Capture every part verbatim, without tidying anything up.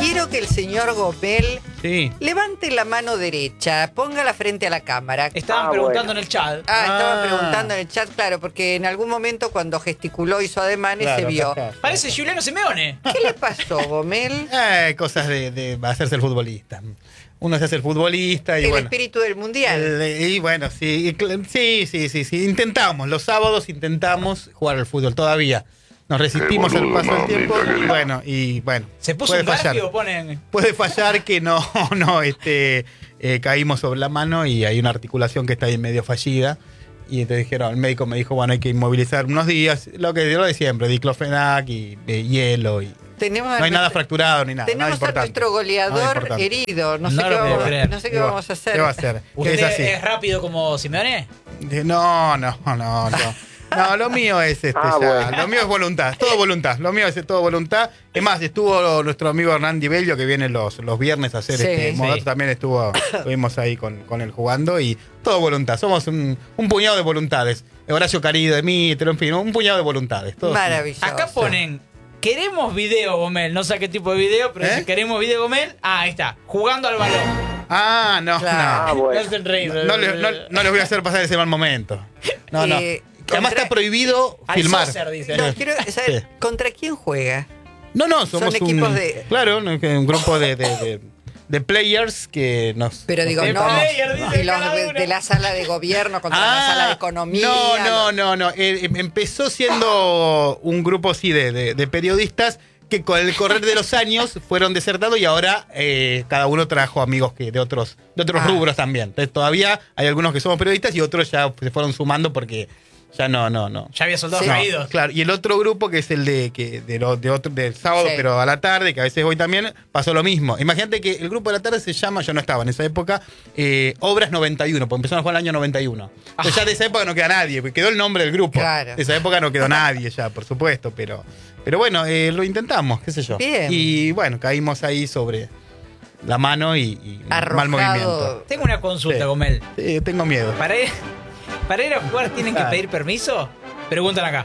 quiero que el señor Gomel Sí. levante la mano derecha, póngala frente a la cámara. Estaban Ah, preguntando bueno. en el chat. Ah, estaban Ah. preguntando en el chat, claro, porque en algún momento cuando gesticuló, hizo ademanes, Claro, se vio. acá está. Parece Juliano Simeone. ¿Qué le pasó, Gomel? Eh, cosas de, de hacerse el futbolista. Uno se hace el futbolista y El bueno. espíritu del mundial. el- y bueno, sí, y cl- sí, sí, sí, sí. Intentamos, los sábados intentamos jugar al fútbol todavía. Nos resistimos al paso del tiempo y bueno, y bueno. ¿Se puso puede un Garfio fallar. o ponen...? Puede fallar que no, no, este, eh, caímos sobre la mano y hay una articulación que está ahí medio fallida. Y entonces dijeron, el médico me dijo, bueno, hay que inmovilizar unos días, lo que lo de siempre, diclofenac y eh, hielo y Tenemos no hay nada fracturado ni nada. nada Tenemos a importante. nuestro Nada goleador importante. herido. No sé No qué, lo puedo vamos, creer. no sé qué ¿Qué va- vamos a hacer. ¿Qué va a hacer? ¿Usted Es así. es rápido como Simeone? Eh, No, no, no, no. No, lo mío es este Ah, ya, bueno. lo mío es voluntad, todo voluntad, lo mío es todo voluntad. Es más, estuvo nuestro amigo Hernán Di Bellio que viene los, los viernes a hacer Sí. este modato, Sí. también estuvo, estuvimos ahí con, con él jugando y todo voluntad, somos un, un puñado de voluntades. Horacio Carido, Demetrio, en fin, un puñado de voluntades. Todos. Maravilloso. Acá ponen, queremos video, Gomel. No sé qué tipo de video, pero ¿Eh? si queremos video, Gomel. Ah, ahí está, jugando al balón. Ah, no, Claro. Ah, no. bueno. No hacen reír. No, no le- no- no les voy a hacer pasar ese mal momento. No, no. Eh, Que Además contra- está prohibido Al filmar. saucer, dice. No, quiero saber, Sí. ¿contra quién juega? No, no, somos Son equipos un, de- claro, un un grupo de, de, de- de players que nos... Pero digo, De no, player, dice y los cada de, uno. de la sala de gobierno contra la sala de economía. No, no, los- no, no. Eh, em- empezó siendo un grupo sí de, de- de periodistas que con el correr de los años fueron desertados y ahora eh, cada uno trajo amigos que de otros de otros Ah. rubros también. Entonces todavía hay algunos que somos periodistas y otros ya se fueron sumando porque ya no, no, no. Ya había soldados Sí. No, caídos. claro, y el otro grupo que es el de que de, lo- de otro del sábado, Sí. pero a la tarde, que a veces voy también, pasó lo mismo. Imagínate que el grupo de la tarde se llama, yo no estaba en esa época, eh, Obras noventa y uno, porque empezamos a jugar el año noventa y uno. Entonces ya de esa época no queda nadie, porque quedó el nombre del grupo. Claro. De esa época no quedó nadie ya, por supuesto, pero pero bueno, eh, lo intentamos, qué sé yo. Bien. Y bueno, caímos ahí sobre la mano y, y Arrojado. mal movimiento. Tengo una consulta, Sí. Gomel. Sí, tengo miedo. ¿Para ir, ¿Para ir a jugar tienen que Ah. pedir permiso? Preguntan acá.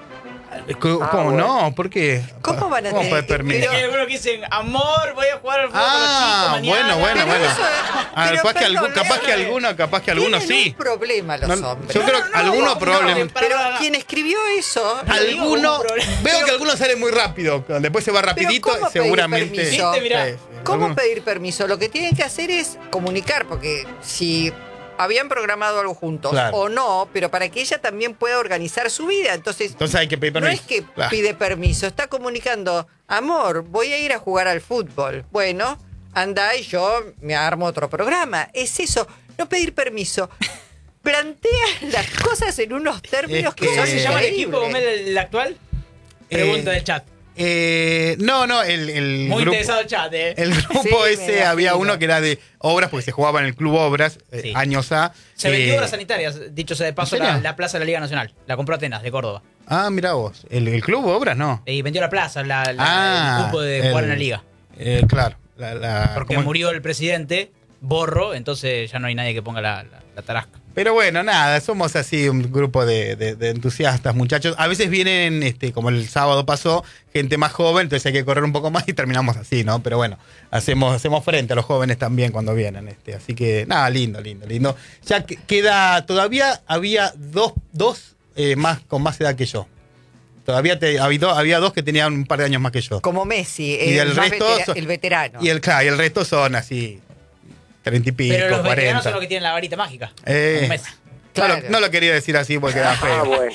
¿Cómo, Ah, cómo bueno. no? ¿Por qué? ¿Cómo van a ¿Cómo tener puede que- permitir? Viste que hay algunos que dicen, amor, voy a jugar al fútbol con los chicos Ah, mañana. bueno, bueno, Pero bueno. eso- Ah, pero capaz, que perdón, algún- capaz eso que es- alguno, capaz que algunos Tienen sí. un problema los No, hombres. yo creo No, que no, alguno no, probablemente. para Pero nada. quien escribió eso, Alguno, un problema. veo que algunos salen muy rápido. Después se va rapidito, ¿cómo pedir seguramente. permiso? Viste, mirá. Sí, sí, ¿cómo algunos- pedir permiso? Lo que tienen que hacer es comunicar, porque si habían programado algo juntos Claro. o no, pero para que ella también pueda organizar su vida. Entonces, Entonces hay que pedir no permiso. es que Claro. pide permiso, está comunicando, amor, voy a ir a jugar al fútbol. Bueno, anda y yo me armo otro programa. Es eso, no pedir permiso. Plantea las cosas en unos términos Es que, que- son ¿Cómo se llama el increíbles. equipo, Gomel, el, el actual? Pregunta Eh, del chat. Eh, no, no, el, el Muy grupo, interesado el chat, ¿eh? el grupo Sí, me ese había imagino. uno que era de obras, porque se jugaba en el Club Obras, eh, Sí. años A. Se vendió Eh, obras sanitarias, dicho sea de paso, ¿en la, serio? la plaza de la Liga Nacional. La compró Atenas, de Córdoba. Ah, mira vos. El, el Club Obras no. Y vendió la plaza, la, la- Ah, el cupo de el- jugar en la Liga. Eh, claro. La, la- Porque ¿cómo? murió el presidente, Borro, entonces ya no hay nadie que ponga la, la- la tarasca. Pero bueno, nada, somos así un grupo de, de- de entusiastas, muchachos. A veces vienen, este, como el sábado pasó, gente más joven, entonces hay que correr un poco más y terminamos así, ¿no? Pero bueno, hacemos, hacemos frente a los jóvenes también cuando vienen. Este, así que, nada, lindo, lindo, lindo. Ya que- queda, todavía había dos, dos eh, más con más edad que yo. Todavía te, había, había dos que tenían un par de años más que yo. Como Messi, Y el, el más resto vetera- son- el veterano. Y el, claro, y el resto son así, treinta y pico, Pero los veteranos cuarenta. son los que tienen la varita mágica. Eh, Como Messi. no, lo, Claro. no lo quería decir así porque era feo. Ah, bueno.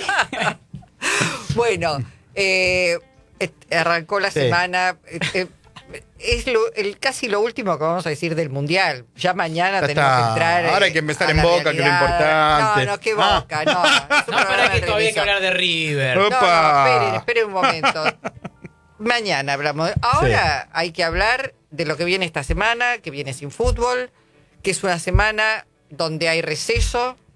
Bueno, eh, et- arrancó la Sí. semana. eh, eh, es lo- el, casi lo último que vamos a decir del Mundial. Ya mañana Ya tenemos está. que entrar. eh, Ahora hay que empezar a en la Boca, que es lo realidad. importante. No, no, qué Ah. Boca, no. es un No, programa pero es que de todavía hay que televisión. hablar de River. No, no, Opa. esperen, esperen un momento. Mañana hablamos. Ahora hay que hablar de lo que viene esta semana, que viene sin fútbol, que es una semana donde hay receso,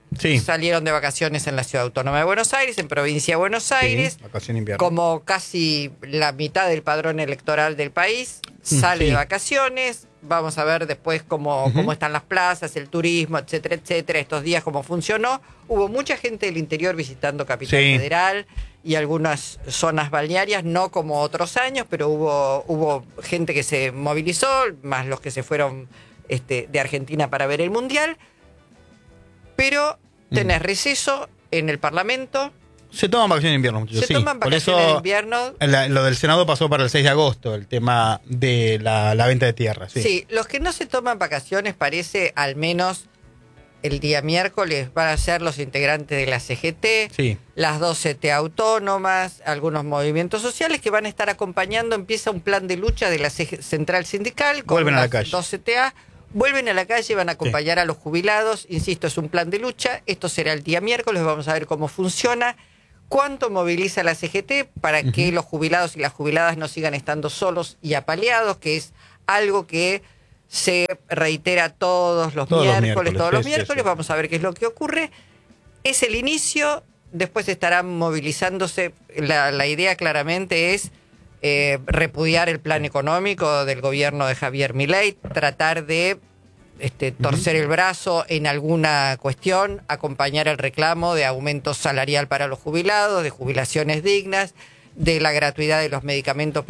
Sí. salieron de vacaciones en la Ciudad Autónoma de Buenos Aires, en Provincia de Buenos Aires. Sí, vacación invierno. Como casi la mitad del padrón electoral del país sale sí. de vacaciones. Vamos a ver después cómo, Ujú. cómo están las plazas, el turismo, etcétera, etcétera. Estos días cómo funcionó. Hubo mucha gente del interior visitando Capital Sí. Federal y algunas zonas balnearias, no como otros años, pero hubo, hubo gente que se movilizó, más los que se fueron este, de Argentina para ver el Mundial. Pero tenés receso en el Parlamento. Se toman vacaciones de invierno, muchachos. Se sí. toman Por vacaciones eso de invierno. la- lo del Senado pasó para el seis de agosto, el tema de la, la venta de tierra. Sí. Sí. los que no se toman vacaciones parece al menos el día miércoles van a ser los integrantes de la C G T, Sí. las dos C T A autónomas, algunos movimientos sociales que van a estar acompañando. Empieza un plan de lucha de la C G Central Sindical con Vuelven a la las calle. dos C T A. Vuelven a la calle, van a acompañar a los jubilados. Insisto, es un plan de lucha. Esto será el día miércoles. Vamos a ver cómo funciona. ¿Cuánto moviliza la C G T para Ujú. que los jubilados y las jubiladas no sigan estando solos y apaleados? Que es algo que se reitera todos los Todos los miércoles, miércoles, todos los sí, sí, miércoles. sí. Vamos a ver qué es lo que ocurre. Es el inicio, después estarán movilizándose. La, la idea claramente es eh, repudiar el plan económico del gobierno de Javier Milei, tratar de este, torcer el brazo en alguna cuestión, acompañar el reclamo de aumento salarial para los jubilados, de jubilaciones dignas, de la gratuidad de los medicamentos para